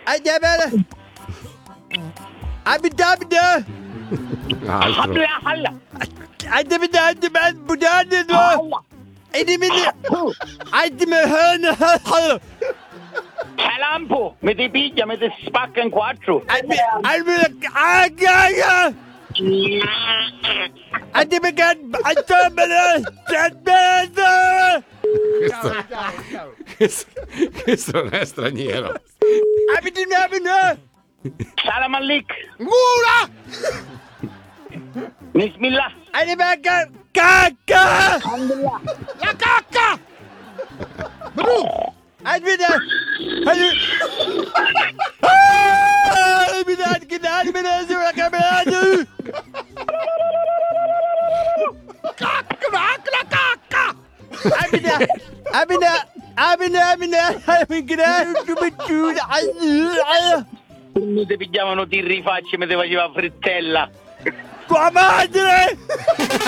bene. Abida. Altro. Lampo, mi ti piglia, mi ti spacca in quattro. Questo non è straniero. Salam Alik. Mura! Bismillah. Cacca! Alhamdulillah. La cacca! Admina! Mi ti pigliavano ti rifacci, mi ti faceva frittella. Tua madre!